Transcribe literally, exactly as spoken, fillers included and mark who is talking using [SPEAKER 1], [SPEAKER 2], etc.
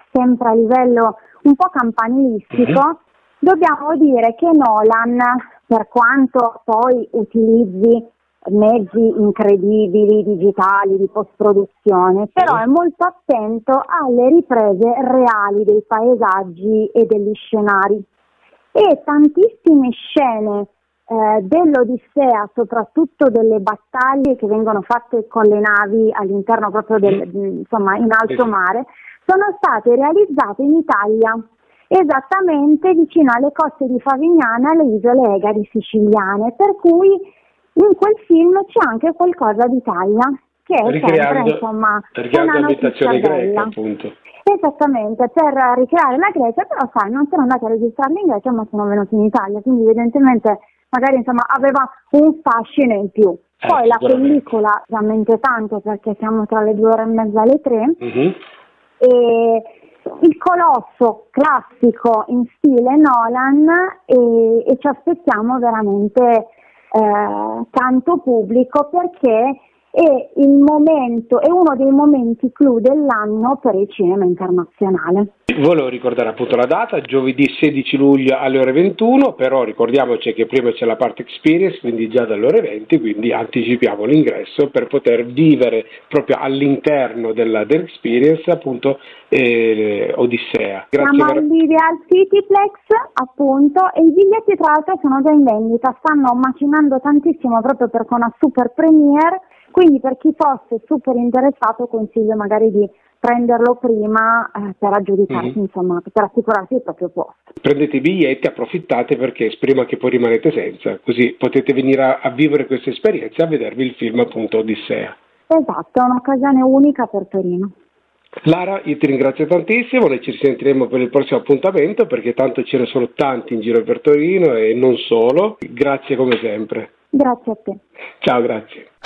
[SPEAKER 1] sempre a livello un po' campanilistico, mm-hmm. dobbiamo dire che Nolan, per quanto poi utilizzi mezzi incredibili, digitali, di post-produzione, però è molto attento alle riprese reali dei paesaggi e degli scenari. E tantissime scene eh, dell'Odissea, soprattutto delle battaglie che vengono fatte con le navi all'interno proprio del, insomma, in alto mare, sono state realizzate in Italia, esattamente vicino alle coste di Favignana, alle isole Egadi siciliane, per cui in quel film c'è anche qualcosa d'Italia, che è sempre, insomma, una notizia bella.
[SPEAKER 2] Appunto.
[SPEAKER 1] Esattamente, per ricreare la Grecia, però sai, non sono andati a registrarli in Grecia, ma sono venuti in Italia, quindi evidentemente magari, insomma, aveva un fascino in più.
[SPEAKER 2] Eh,
[SPEAKER 1] Poi la pellicola veramente tanto, perché siamo tra le due ore e mezza e le tre, uh-huh. e il colosso classico in stile Nolan, e, e ci aspettiamo veramente Eh, tanto pubblico, perché è il momento, è uno dei momenti clou dell'anno per il cinema internazionale.
[SPEAKER 2] Volevo ricordare appunto la data, giovedì sedici luglio alle ore ventuno, però ricordiamoci che prima c'è la parte experience, quindi già dalle ore venti, quindi anticipiamo l'ingresso per poter vivere proprio all'interno della, dell'experience appunto eh, Odissea. Grazie.
[SPEAKER 1] Siamo all'Ideal Cityplex appunto, e i biglietti tra l'altro sono già in vendita, stanno macinando tantissimo proprio perché è una super premiere, quindi per chi fosse super interessato consiglio magari di prenderlo prima eh, per aggiudicarsi, mm-hmm. insomma, per assicurarsi il proprio posto.
[SPEAKER 2] Prendete i biglietti, approfittate, perché prima che poi rimanete senza, così potete venire a, a vivere questa esperienza e a vedervi il film appunto Odissea.
[SPEAKER 1] Esatto, è un'occasione unica per Torino.
[SPEAKER 2] Lara, io ti ringrazio tantissimo, noi ci risentiremo per il prossimo appuntamento, perché tanto ce ne sono tanti in giro per Torino e non solo. Grazie come sempre.
[SPEAKER 1] Grazie a te.
[SPEAKER 2] Ciao, grazie.